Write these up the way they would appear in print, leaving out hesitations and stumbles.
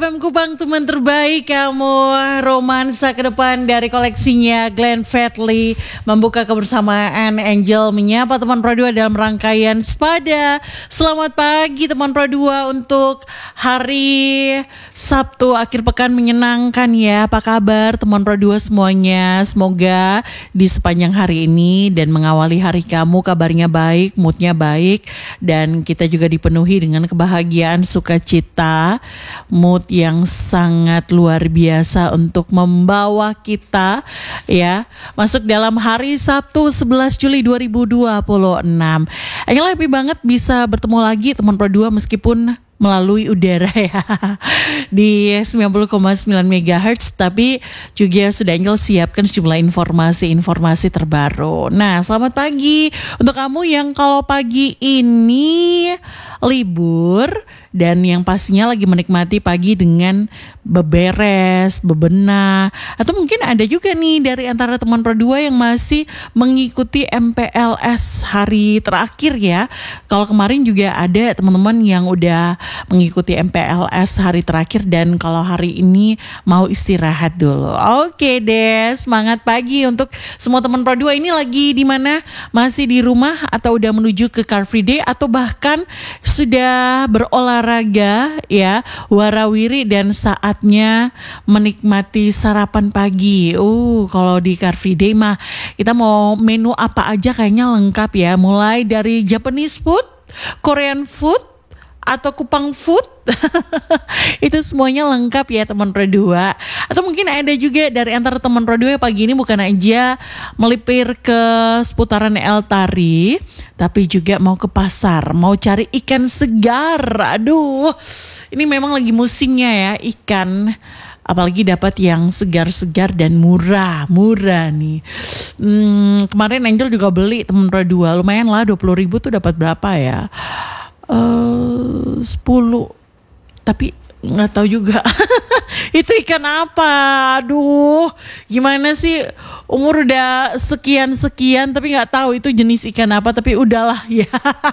FM Kupang, teman terbaik kamu. Romansa ke depan dari koleksinya Glenn Fredly membuka kebersamaan Angel menyapa teman Pro 2 dalam rangkaian Spada. Selamat pagi teman Pro 2 untuk hari Sabtu akhir pekan menyenangkan ya. Apa kabar teman Pro 2 semuanya? Semoga di sepanjang hari ini dan mengawali hari kamu kabarnya baik, moodnya baik, dan kita juga dipenuhi dengan kebahagiaan, sukacita, mood yang sangat luar biasa untuk membawa kita ya masuk dalam hari Sabtu 11 Juli 2026. Angel happy banget bisa bertemu lagi teman Pro 2 meskipun melalui udara ya di 90,9 MHz, tapi juga sudah Angel siapkan sejumlah informasi terbaru. Nah, selamat pagi untuk kamu yang kalau pagi ini libur dan yang pastinya lagi menikmati pagi dengan beberes, bebenah, atau mungkin ada juga nih dari antara teman Pro 2 yang masih mengikuti MPLS hari terakhir ya. Kalau kemarin juga ada teman-teman yang udah mengikuti MPLS hari terakhir dan kalau hari ini mau istirahat dulu. Oke deh, semangat pagi untuk semua teman Pro 2 ini lagi di mana? Masih di rumah atau udah menuju ke Car Free Day atau bahkan sudah berolahraga ya, warawiri dan saatnya menikmati sarapan pagi. Kalau di Car Free Day mah kita mau menu apa aja kayaknya lengkap ya, mulai dari Japanese food, Korean food, atau Kupang food. Itu semuanya lengkap ya teman Pro 2. Atau mungkin ada juga dari antara teman Pro 2 pagi ini bukan aja melipir ke seputaran El Tari, tapi juga mau ke pasar, mau cari ikan segar. Aduh, ini memang lagi musimnya ya ikan, apalagi dapat yang segar-segar dan murah nih. Kemarin Angel juga beli teman Pro 2, lumayan lah 20.000 tuh dapat berapa ya? 10, tapi nggak tahu juga itu ikan apa. Aduh, gimana sih, umur udah sekian tapi nggak tahu itu jenis ikan apa. Tapi udahlah ya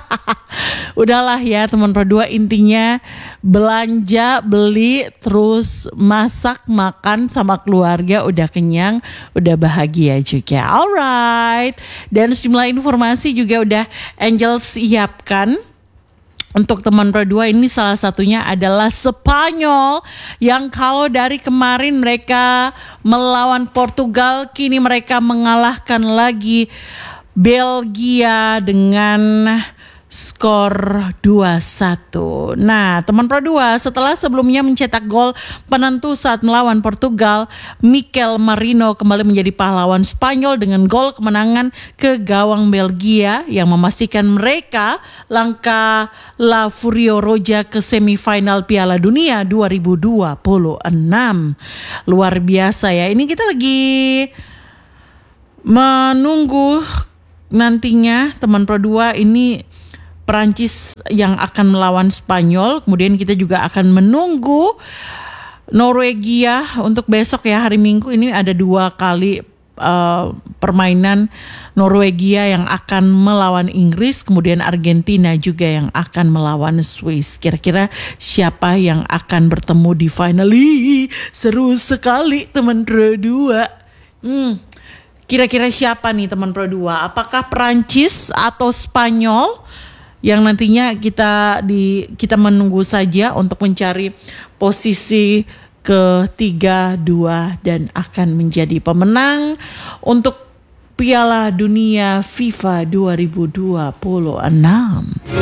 udahlah ya teman Pro 2, intinya belanja, beli, terus masak, makan sama keluarga, udah kenyang, udah bahagia juga. Alright, dan sejumlah informasi juga udah Angel siapkan untuk teman Pro 2 ini. Salah satunya adalah Spanyol yang kalau dari kemarin mereka melawan Portugal, kini mereka mengalahkan lagi Belgia dengan skor 2-1. Nah, teman Pro 2 setelah sebelumnya mencetak gol penentu saat melawan Portugal, Mikel Merino kembali menjadi pahlawan Spanyol dengan gol kemenangan ke gawang Belgia yang memastikan mereka langkah La Furio Roja ke semifinal Piala Dunia 2026. Luar biasa ya. Ini kita lagi menunggu nantinya teman Pro 2 ini Perancis yang akan melawan Spanyol. Kemudian kita juga akan menunggu Norwegia untuk besok ya, hari Minggu ini ada 2 kali permainan Norwegia yang akan melawan Inggris, kemudian Argentina juga yang akan melawan Swiss. Kira-kira siapa yang akan bertemu di final? Seru sekali teman Pro 2. Kira-kira siapa nih teman Pro 2? Apakah Perancis atau Spanyol? Yang nantinya kita menunggu saja untuk mencari posisi ke-3, 2 dan akan menjadi pemenang untuk Piala Dunia FIFA 2026.